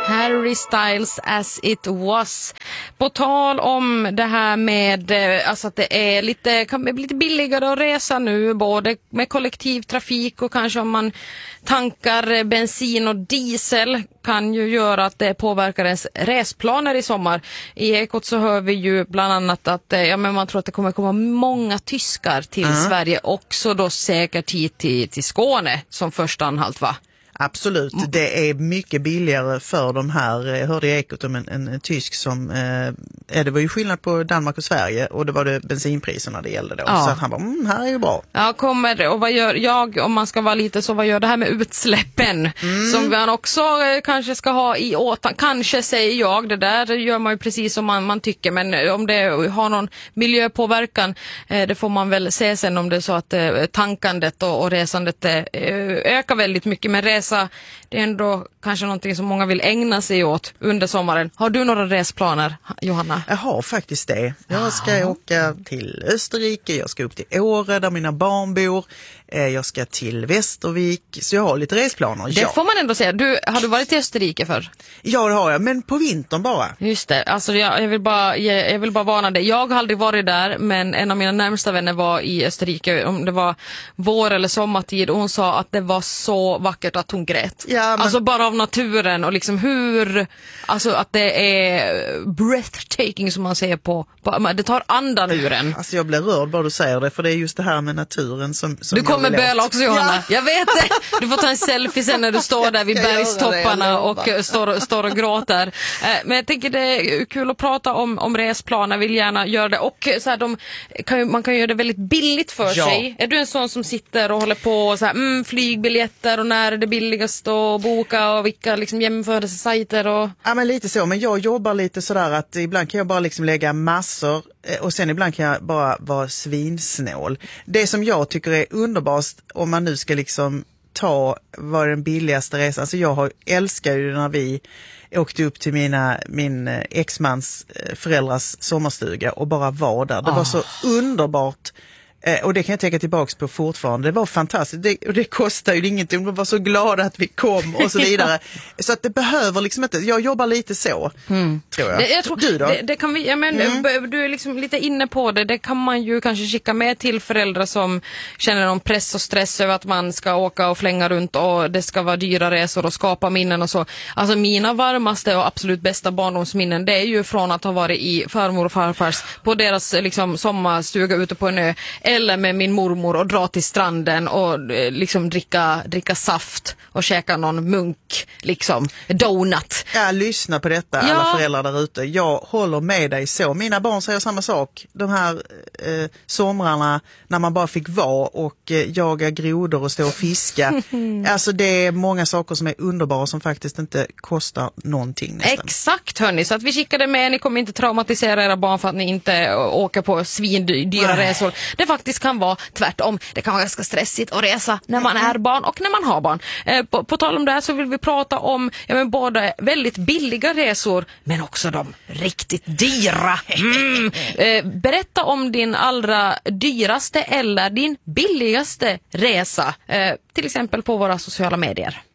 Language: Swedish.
Harry Styles As It Was. På tal om det här med alltså att det är kan bli lite billigare att resa nu, både med kollektivtrafik och kanske om man tankar bensin och diesel, kan ju göra att det påverkar ens resplaner i sommar. I Ekot så hör vi ju bland annat att men man tror att det kommer komma många tyskar till Sverige, också då säkert hit till Skåne som första anhalt, va? Absolut, det är mycket billigare för de här. Jag hörde i Ekot om en tysk som, det var ju skillnad på Danmark och Sverige, och det var det bensinpriserna det gällde då. Ja. Så att han bara, här är ju bra. Ja, och vad gör jag, om man ska vara lite så, vad gör det här med utsläppen? Som man också kanske ska ha i åtanke. Kanske säger jag, det där gör man ju precis som man tycker, men om det har någon miljöpåverkan, det får man väl se sen, om det är så att tankandet och resandet ökar väldigt mycket. Men resa, det är ändå kanske någonting som många vill ägna sig åt under sommaren. Har du några resplaner, Johanna? Jag har faktiskt det. Jag ska åka till Österrike, jag ska upp till Åre där mina barn bor, jag ska till Västervik, så jag har lite resplaner. Det får man ändå säga. Har du varit i Österrike för? Ja, det har jag, men på vintern bara. Just det, alltså jag vill bara varna dig. Jag har aldrig varit där, men en av mina närmsta vänner var i Österrike, om det var vår eller sommartid, och hon sa att det var så vackert att hon grät. Ja, men... Alltså bara av naturen och liksom alltså att det är breathtaking, som man säger på det tar andan ur en. Alltså jag blir rörd bara du säger det, för det är just det här med naturen som du kommer böla också, Johanna. Ja. Jag vet det. Du får ta en selfie sen när du står där vid bergstopparna och står och gråter. Men jag tänker det är kul att prata om resplaner, vill gärna göra det. Och så här, man kan göra det väldigt billigt för sig. Är du en sån som sitter och håller på så här, flygbiljetter och när är det billigast att boka och vilka liksom jämförelsesajter och... Ja, men lite så. Men jag jobbar lite sådär att ibland kan jag bara liksom lägga massor, och sen ibland kan jag bara vara svinsnål. Det som jag tycker är underbart, om man nu ska liksom vad den billigaste resan. Alltså jag älskar ju när vi åkte upp till min exmans föräldrars sommarstuga och bara var där. Det var så underbart. Och det kan jag tänka tillbaks på fortfarande. Det var fantastiskt. Det kostar ju ingenting. De var så glada att vi kom och så vidare. Så att det behöver liksom inte... Jag jobbar lite så, tror jag. Du då? Det kan vi... Du är liksom lite inne på det. Det kan man ju kanske skicka med till föräldrar som känner någon press och stress över att man ska åka och flänga runt och det ska vara dyra resor och skapa minnen och så. Alltså mina varmaste och absolut bästa barndomsminnen, det är ju från att ha varit i farmor och farfars på deras liksom sommarstuga ute på en ö, eller med min mormor och dra till stranden och liksom dricka saft och käka någon munk, liksom donut. Ja, lyssna på detta, alla föräldrar där ute. Jag håller med dig så. Mina barn säger samma sak. De här somrarna när man bara fick vara och jaga grodor och stå och fiska. Alltså det är många saker som är underbara som faktiskt inte kostar någonting nästan. Exakt, hörni. Så att vi skickade med, ni kommer inte traumatisera era barn för att ni inte åker på svindyra resor. Det faktiskt kan vara tvärtom. Det kan vara ganska stressigt att resa när man är barn och när man har barn. På tal om det här så vill vi prata om både väldigt billiga resor men också de riktigt dyra. Berätta om din allra dyraste eller din billigaste resa. Till exempel på våra sociala medier.